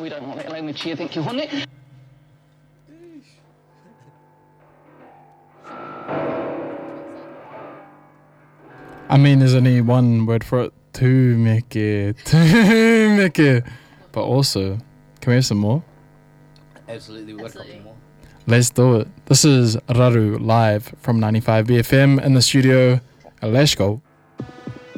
We don't want that language here, thank you, honey. I mean, there's only one word for it. Tūmeke. But also, can we have some more? Absolutely, we've got a couple more. Let's do it. This is Raru live from 95 BFM in the studio. Let's go.